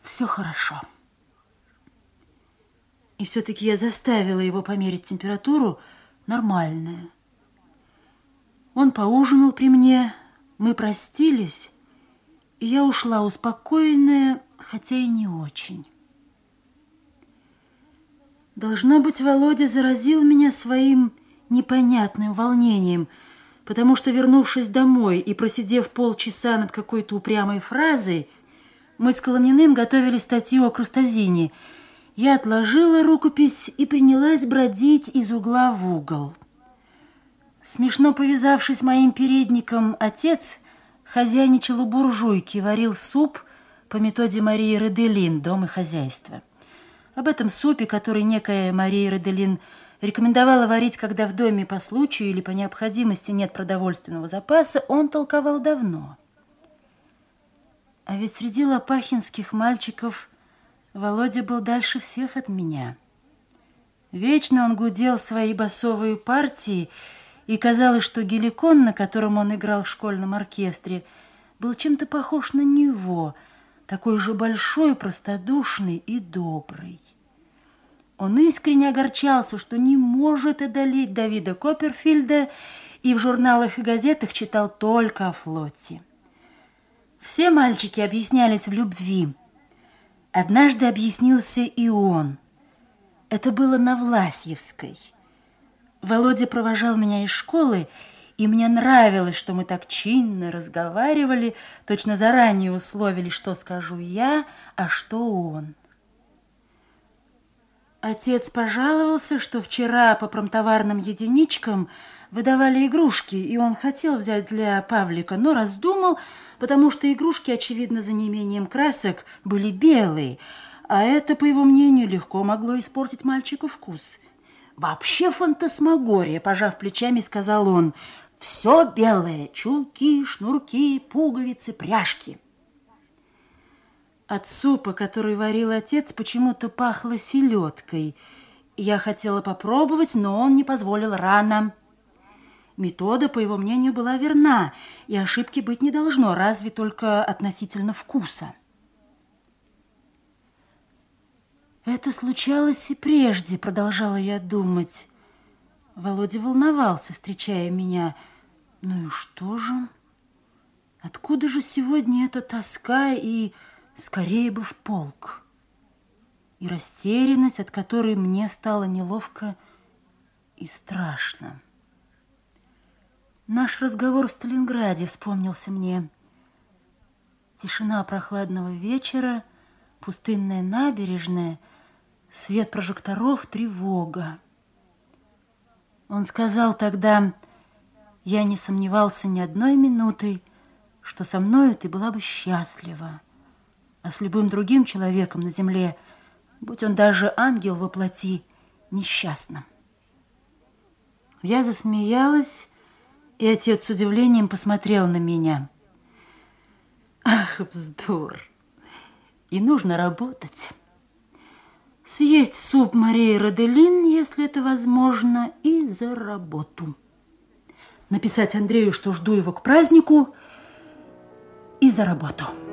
все хорошо. И все-таки я заставила его померить температуру нормальную. Он поужинал при мне, мы простились, и я ушла успокоенная, хотя и не очень. Должно быть, Володя заразил меня своим непонятным волнением, потому что, вернувшись домой и просидев полчаса над какой-то упрямой фразой, мы с Коломниным готовили статью о Крустазине. Я отложила рукопись и принялась бродить из угла в угол. Смешно повязавшись моим передником, отец хозяйничал у буржуйки, варил суп по методе Марии Роделин «Дом и хозяйство». Об этом супе, который некая Мария Роделин рекомендовала варить, когда в доме по случаю или по необходимости нет продовольственного запаса, он толковал давно. А ведь среди лопахинских мальчиков Володя был дальше всех от меня. Вечно он гудел свои басовые партии, и казалось, что геликон, на котором он играл в школьном оркестре, был чем-то похож на него, такой же большой, простодушный и добрый. Он искренне огорчался, что не может одолеть Давида Копперфильда, и в журналах и газетах читал только о флоте. Все мальчики объяснялись в любви. Однажды объяснился и он. Это было на Власьевской. Володя провожал меня из школы, и мне нравилось, что мы так чинно разговаривали, точно заранее условили, что скажу я, а что он. Отец пожаловался, что вчера по промтоварным единичкам выдавали игрушки, и он хотел взять для Павлика, но раздумал, потому что игрушки, очевидно, за неимением красок, были белые, а это, по его мнению, легко могло испортить мальчику вкус. «Вообще фантасмагория», — пожав плечами, сказал он. «Все белое — чулки, шнурки, пуговицы, пряжки». От супа, который варил отец, почему-то пахло селедкой. Я хотела попробовать, но он не позволил рано. Метода, по его мнению, была верна, и ошибки быть не должно, разве только относительно вкуса. Это случалось и прежде, продолжала я думать. Володя волновался, встречая меня. Ну и что же? Откуда же сегодня эта тоска и скорее бы в полк? И растерянность, от которой мне стало неловко и страшно. Наш разговор в Сталинграде вспомнился мне. Тишина прохладного вечера, пустынная набережная, свет прожекторов, тревога. Он сказал тогда: «Я не сомневался ни одной минуты, что со мною ты была бы счастлива, а с любым другим человеком на земле, будь он даже ангел во плоти, несчастным». Я засмеялась, и отец с удивлением посмотрел на меня. «Ах, вздор! И нужно работать. Съесть суп Марии Роделин, если это возможно, и за работу. Написать Андрею, что жду его к празднику, и за работу».